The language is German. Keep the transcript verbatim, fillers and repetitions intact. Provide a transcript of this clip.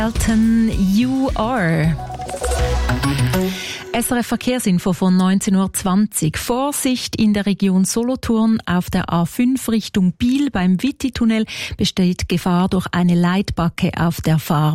Elton, You Are. S R F Verkehrsinfo von neunzehn Uhr zwanzig. Vorsicht in der Region Solothurn auf der A fünf Richtung Biel beim Witti-Tunnel besteht Gefahr durch eine Leitbacke auf der Fahrbahn.